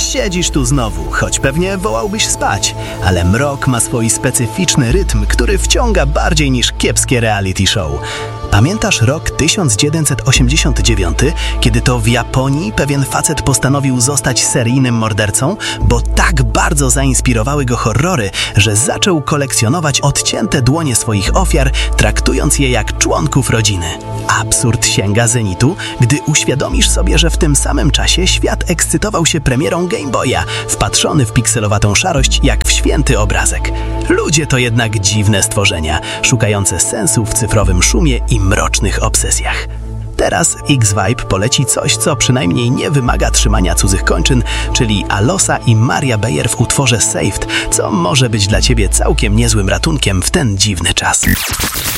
Siedzisz tu znowu, choć pewnie wolałbyś spać, ale Mrok ma swój specyficzny rytm, który wciąga bardziej niż kiepskie reality show. Pamiętasz rok 1989, kiedy to w Japonii pewien facet postanowił zostać seryjnym mordercą, bo tak bardzo zainspirowały go horrory, że zaczął kolekcjonować odcięte dłonie swoich ofiar, traktując je jak członków rodziny. Absurd sięga zenitu, gdy uświadomisz sobie, że w tym samym czasie świat ekscytował się premierą Game Boya, wpatrzony w pikselowatą szarość jak w święty obrazek. Ludzie to jednak dziwne stworzenia, szukające sensu w cyfrowym szumie i mrocznych obsesjach. Teraz X-Vibe poleci coś, co przynajmniej nie wymaga trzymania cudzych kończyn, czyli Alosa i Maria Beyer w utworze Saved, co może być dla Ciebie całkiem niezłym ratunkiem w ten dziwny czas.